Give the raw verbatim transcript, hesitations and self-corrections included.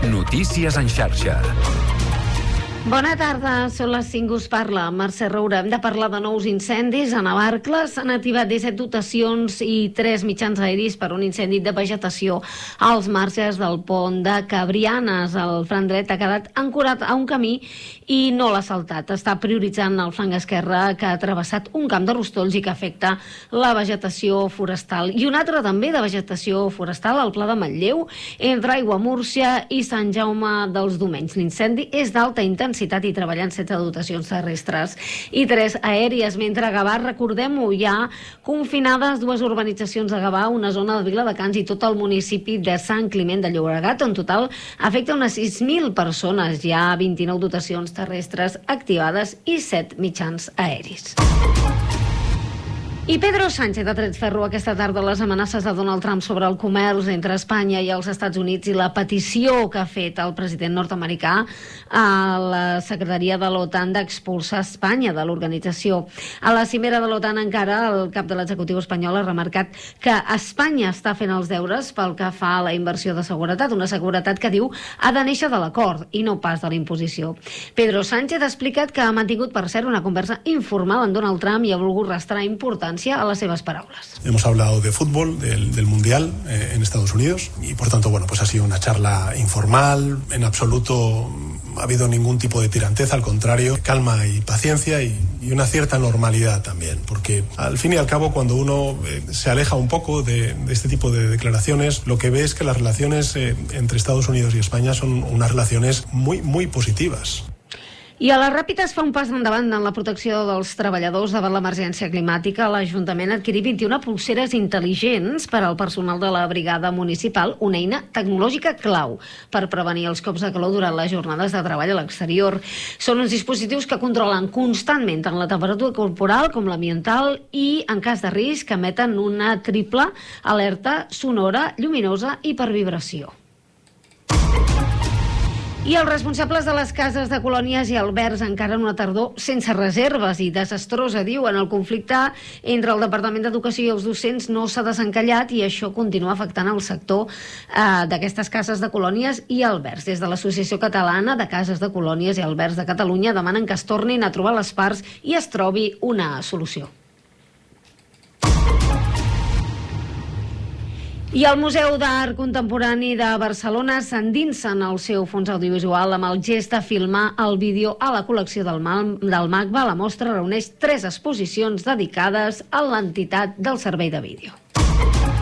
Notícies en xarxa. Bona tarda, són les cinc, us parla Mercè Roura. Hem de parlar de nous incendis a Navarcles. S'han activat disset dotacions i tres mitjans aeris per un incendi de vegetació als marges del pont de Cabrianes. El flanc dret ha quedat ancorat a un camí i no l'ha saltat. Està prioritzant el flanc esquerre, que ha travessat un camp de rostolls i que afecta la vegetació forestal. I un altre també de vegetació forestal, al Pla de Manlleu, entre Aiguamúrcia i Sant Jaume dels Domenys. L'incendi és d'alta intensitat i treballant setze dotacions terrestres i tres aèries, mentre a Gavà, recordem-ho, hi ha confinades dues urbanitzacions de Gavà, una zona de Viladecans i tot el municipi de Sant Climent de Llobregat. En total afecta unes sis mil persones. Hi ha vint-i-nou dotacions terrestres activades i set mitjans aeris. I Pedro Sánchez ha tret ferro aquesta tarda les amenaces de Donald Trump sobre el comerç entre Espanya i els Estats Units i la petició que ha fet el president nord-americà a la secretaria de l'OTAN d'expulsar Espanya de l'organització. A la cimera de l'OTAN encara, el cap de l'executiu espanyol ha remarcat que Espanya està fent els deures pel que fa a la inversió de seguretat, una seguretat que diu ha de néixer de l'acord i no pas de la imposició. Pedro Sánchez ha explicat que ha mantingut, per cert, una conversa informal amb Donald Trump i ha volgut restar importància a las seves paraules. Hemos hablado de fútbol, del, del Mundial eh, en Estados Unidos y por tanto, bueno, pues ha sido una charla informal, en absoluto ha habido ningún tipo de tiranteza, al contrario, calma y paciencia y, y una cierta normalidad también, porque al fin y al cabo cuando uno eh, se aleja un poco de, de este tipo de declaraciones, lo que ve es que las relaciones eh, entre Estados Unidos y España son unas relaciones muy, muy positivas. I a la Ràpita es fa un pas endavant en la protecció dels treballadors davant l'emergència climàtica. L'Ajuntament ha adquirit vint-i-una pulseres intel·ligents per al personal de la brigada municipal, una eina tecnològica clau per prevenir els cops de calor durant les jornades de treball a l'exterior. Són uns dispositius que controlen constantment tant la temperatura corporal com l'ambiental i, en cas de risc, emeten una triple alerta sonora, lluminosa i per vibració. I els responsables de les cases de colònies i albergs encara en una tardor sense reserves i desastrosa, diuen. El conflicte entre el Departament d'Educació i els docents no s'ha desencallat i això continua afectant el sector eh, d'aquestes cases de colònies i albergs. Des de l'Associació Catalana de Cases de Colònies i Albergs de Catalunya demanen que es tornin a trobar les parts i es trobi una solució. I el Museu d'Art Contemporani de Barcelona s'endinsa en el seu fons audiovisual amb el gest de filmar el vídeo a la col·lecció del MACBA. La mostra reuneix tres exposicions dedicades a l'entitat del servei de vídeo.